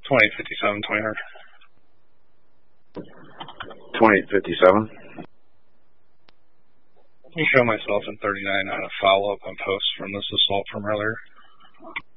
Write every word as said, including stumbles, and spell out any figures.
twenty fifty-seven, twenty hundred. twenty fifty-seven. Can you show myself in thirty-nine how to follow up on posts from this assault from earlier?